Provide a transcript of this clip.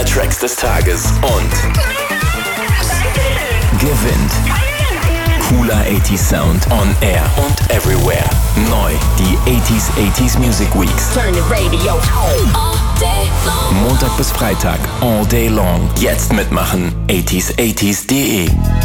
deiner Tracks des Tages und gewinnt cooler 80s Sound on Air und Everywhere. Neu die 80s Music Weeks. Turn the radio on. All day long. Montag bis Freitag, all day long. Jetzt mitmachen, 80s80s.de.